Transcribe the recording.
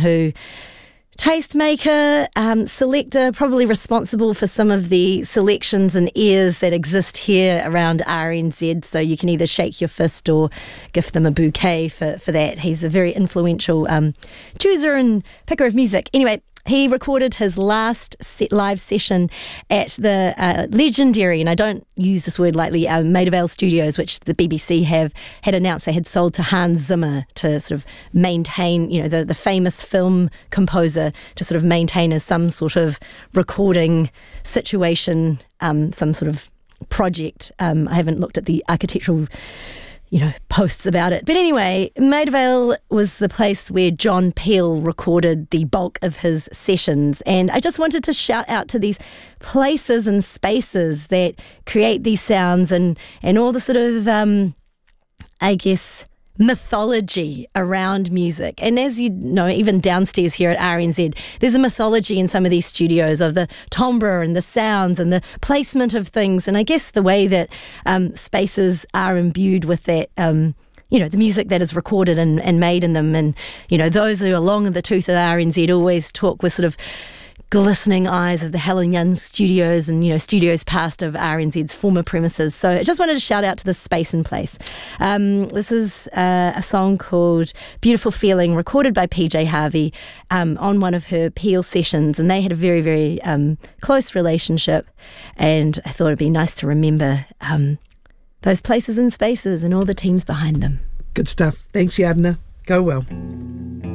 who tastemaker, selector, probably responsible for some of the selections and airs that exist here around RNZ. So you can either shake your fist or gift them a bouquet for that. He's a very influential chooser and picker of music. Anyway, he recorded his last live session at the legendary, and I don't use this word lightly, Maida Vale Studios, which the BBC had announced they had sold to Hans Zimmer to sort of maintain, the famous film composer, to sort of maintain as some sort of recording situation, some sort of project. I haven't looked at the architectural posts about it. But anyway, Maida Vale was the place where John Peel recorded the bulk of his sessions. And I just wanted to shout out to these places and spaces that create these sounds and all the sort of, mythology around music. And as you know, even downstairs here at RNZ, there's a mythology in some of these studios of the timbre and the sounds and the placement of things. And I guess the way that spaces are imbued with that, the music that is recorded and made in them. And, those who are long in the tooth of RNZ always talk with sort of glistening eyes of the Helen Young studios and, studios past of RNZ's former premises. So I just wanted to shout out to this space and place. This is a song called Beautiful Feeling, recorded by PJ Harvey on one of her Peel sessions. And they had a very, very close relationship. And I thought it'd be nice to remember those places and spaces and all the teams behind them. Good stuff. Thanks, Yadna. Go well.